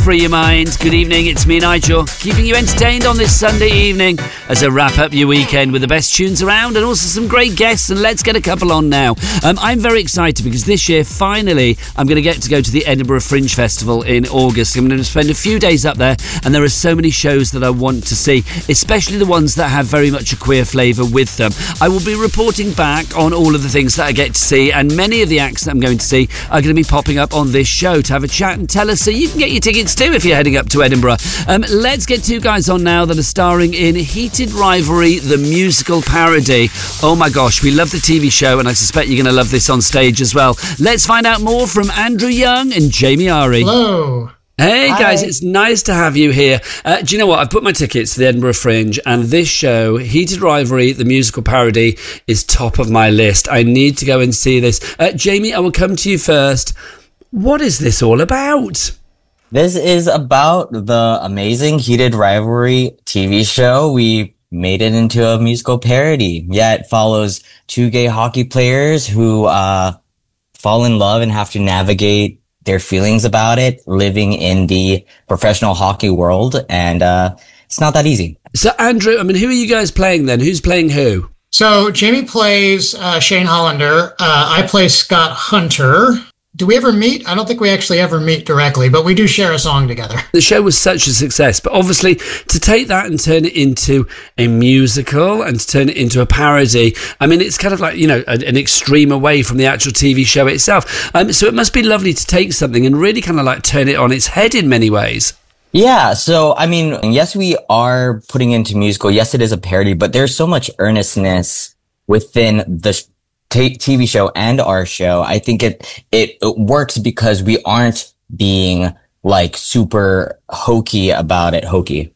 free your mind. Good evening, it's me, Nigel, keeping you entertained on this Sunday evening as I wrap up your weekend with the best tunes around and also some great guests, and let's get a couple on now. I'm very excited because this year, finally, I'm going to get to go to the Edinburgh Fringe Festival in August. I'm going to spend a few days up there, and there are so many shows that I want to see, especially the ones that have very much a queer flavour with them. I will be reporting back on all of the things that I get to see, and many of the acts that I'm going to see are going to be popping up on this show to have a chat and tell us, so you can get your tickets too if you're heading up to Edinburgh. Let's get two guys on now that are starring in Heated Rivalry, the musical parody. Oh my gosh, we love the TV show, and I suspect you're going to love this on stage as well. Let's find out more from Andrew Young and Jamie Ari. Hello. Hey guys, Hi. it's nice to have you here. Do you know what? I've put my tickets to the Edinburgh Fringe, and this show, Heated Rivalry, the musical parody, is top of my list. I need to go and see this. Jamie, I will come to you first. What is this all about? This is about the amazing Heated Rivalry TV show. We made it into a musical parody. Yeah, it follows two gay hockey players who fall in love and have to navigate their feelings about it, living in the professional hockey world, and it's not that easy. So, Andrew, I mean, who are you guys playing then? Who's playing who? So Jamie plays Shane Hollander. I play Scott Hunter. Do we ever meet? I don't think we actually ever meet directly, but we do share a song together. The show was such a success, but obviously to take that and turn it into a musical and to turn it into a parody, I mean, it's kind of like, you know, an extreme away from the actual TV show itself. So it must be lovely to take something and really kind of like turn it on its head in many ways. Yeah, so, I mean, yes, we are putting into musical. Yes, it is a parody, but there's so much earnestness within the TV show and our show. I think it works because we aren't being like super hokey about it. Hockey.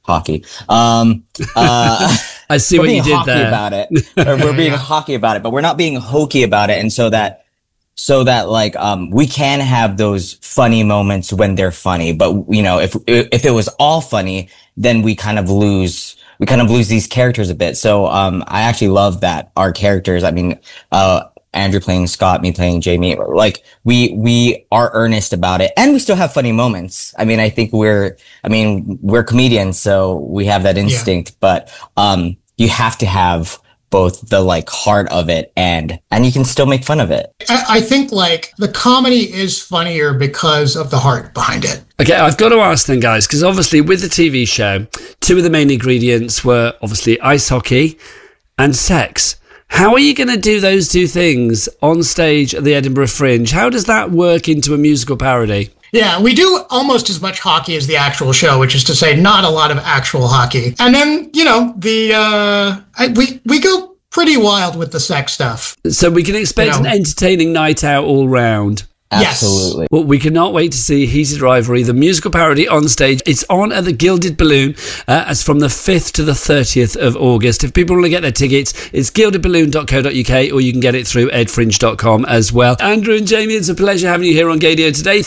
I see what you did there. About it. We're being hockey about it, but we're not being hokey about it. And so that like, we can have those funny moments when they're funny, but you know, if it was all funny, then we kind of lose these characters a bit. So, I actually love that our characters, I mean, Andrew playing Scott, me playing Jamie, like we are earnest about it, and we still have funny moments. I mean, I think we're comedians, so we have that instinct, but, you have to have both the like heart of it and you can still make fun of it. I think like the comedy is funnier because of the heart behind it. Okay, I've got to ask then, guys, because obviously with the TV show, two of the main ingredients were obviously ice hockey and sex. How are you going to do those two things on stage at the Edinburgh Fringe? How does that work into a musical parody? Yeah, we do almost as much hockey as the actual show, which is to say not a lot of actual hockey. And then, you know, we go pretty wild with the sex stuff. So we can expect an entertaining night out all round. Absolutely. Yes. Well, we cannot wait to see Heated Rivalry, the musical parody, on stage. It's on at the Gilded Balloon as from the 5th to the 30th of August. If people want to get their tickets, it's gildedballoon.co.uk, or you can get it through edfringe.com as well. Andrew and Jamie, it's a pleasure having you here on Gaydio today.